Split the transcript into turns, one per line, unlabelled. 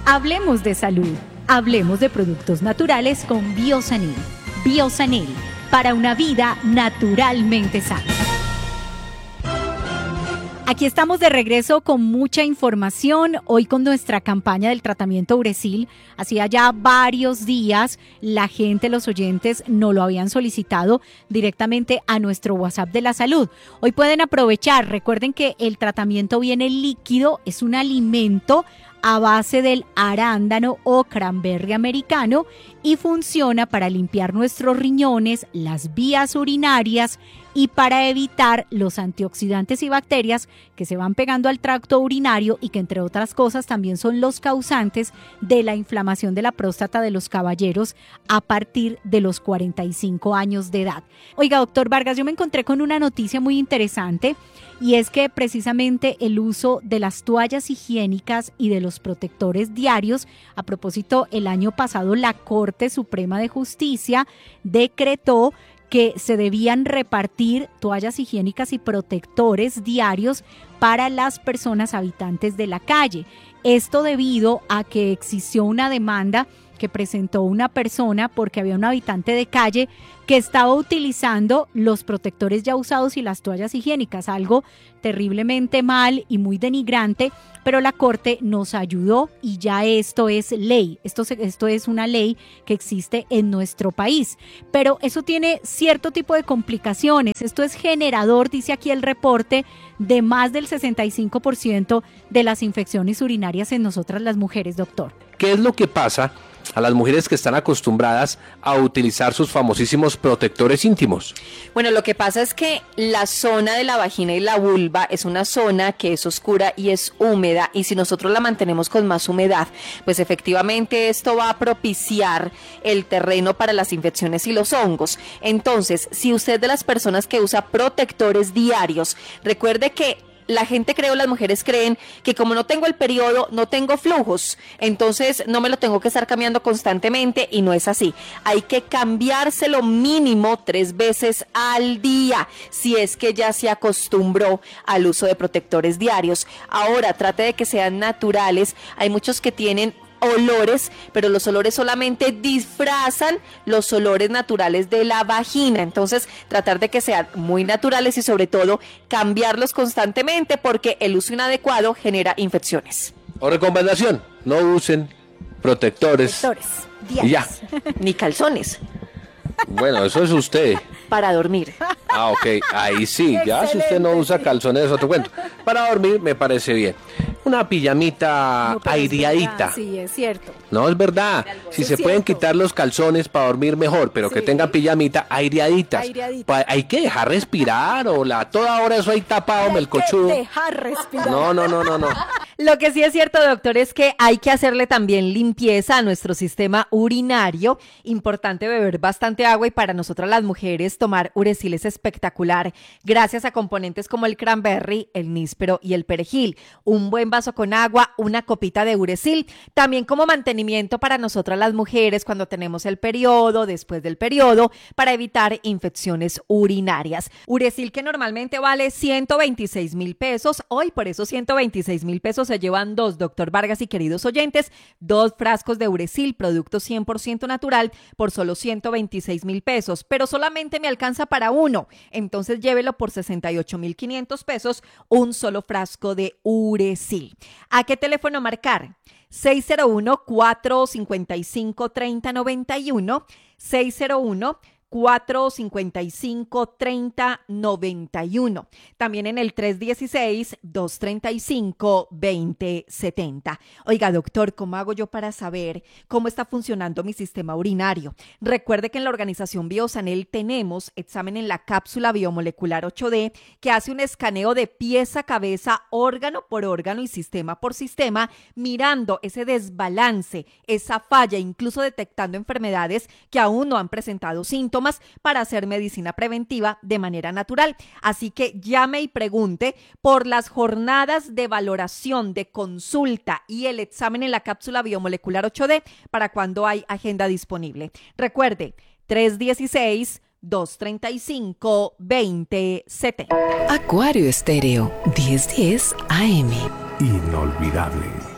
Hablemos de salud. Hablemos de productos naturales con Biosanil. Biosanil, para una vida naturalmente sana. Aquí estamos de regreso con mucha información, hoy con nuestra campaña del tratamiento Uresil. Hacía ya varios días la gente, los oyentes, nos lo habían solicitado directamente a nuestro WhatsApp de la salud. Hoy pueden aprovechar, recuerden que el tratamiento viene líquido, es un alimento a base del arándano o cranberry americano y funciona para limpiar nuestros riñones, las vías urinarias y para evitar los antioxidantes y bacterias que se van pegando al tracto urinario y que, entre otras cosas, también son los causantes de la inflamación de la próstata de los caballeros a partir de los 45 años de edad. Oiga, doctor Vargas, yo me encontré con una noticia muy interesante y es que precisamente el uso de las toallas higiénicas y de los protectores diarios, a propósito, el año pasado la Corte Suprema de Justicia decretó que se debían repartir toallas higiénicas y protectores diarios para las personas habitantes de la calle. Esto debido a que existió una demanda que presentó una persona porque había un habitante de calle que estaba utilizando los protectores ya usados y las toallas higiénicas, algo terriblemente mal y muy denigrante, pero la Corte nos ayudó y ya esto es ley, esto es una ley que existe en nuestro país, pero eso tiene cierto tipo de complicaciones. Esto es generador, dice aquí el reporte, de más del 65% de las infecciones urinarias en nosotras las mujeres, doctor.
¿Qué es lo que pasa a las mujeres que están acostumbradas a utilizar sus famosísimos protectores íntimos?
Bueno, lo que pasa es que la zona de la vagina y la vulva es una zona que es oscura y es húmeda, y si nosotros la mantenemos con más humedad, pues efectivamente esto va a propiciar el terreno para las infecciones y los hongos. Entonces, si usted es de las personas que usa protectores diarios, recuerde que la gente cree, o las mujeres creen, que como no tengo el periodo, no tengo flujos, entonces no me lo tengo que estar cambiando constantemente, y no es así. Hay que cambiárselo mínimo 3 veces al día, si es que ya se acostumbró al uso de protectores diarios. Ahora, trate de que sean naturales. Hay muchos que tienen olores, pero los olores solamente disfrazan los olores naturales de la vagina. Entonces, tratar de que sean muy naturales y sobre todo cambiarlos constantemente, porque el uso inadecuado genera infecciones.
O recomendación, no usen protectores
diarios.
Y ya.
Ni calzones.
Bueno, eso es usted.
Para dormir.
Ah, ok, ahí sí, ya si usted no usa calzones es otro cuento. Para dormir me parece bien. Una pijamita aireadita.
Sí, es cierto.
No, es verdad. Si se pueden quitar los calzones para dormir mejor, pero que tengan pijamita aireaditas. Hay que dejar respirar, toda hora eso ahí tapado, melcochudo.
Dejar respirar.
No.
Lo que sí es cierto, doctor, es que hay que hacerle también limpieza a nuestro sistema urinario. Importante beber bastante agua, y para nosotras las mujeres tomar Uresil es espectacular gracias a componentes como el cranberry, el níspero y el perejil. Un buen vaso con agua, una copita de Uresil, también como mantenimiento para nosotras las mujeres cuando tenemos el periodo, después del periodo, para evitar infecciones urinarias. Uresil, que normalmente vale 126,000 pesos, hoy por esos 126,000 pesos se llevan 2, doctor Vargas y queridos oyentes, 2 frascos de Uresil, producto 100% natural, por solo 126,000 pesos, pero solamente me alcanza para uno, entonces llévelo por 68,500 pesos, un solo frasco de Uresil. ¿A qué teléfono marcar? 601-455-3091, 601-455-3091. También en el 316-235-2070. Oiga, doctor, ¿cómo hago yo para saber cómo está funcionando mi sistema urinario? Recuerde que en la organización Biosanil tenemos examen en la cápsula biomolecular 8D que hace un escaneo de pieza a cabeza, órgano por órgano y sistema por sistema, mirando ese desbalance, esa falla, incluso detectando enfermedades que aún no han presentado síntomas, para hacer medicina preventiva de manera natural. Así que llame y pregunte por las jornadas de valoración, de consulta y el examen en la cápsula biomolecular 8D para cuando hay agenda disponible. Recuerde, 316-235-2070.
Acuario Estéreo, 1010 AM.
Inolvidable.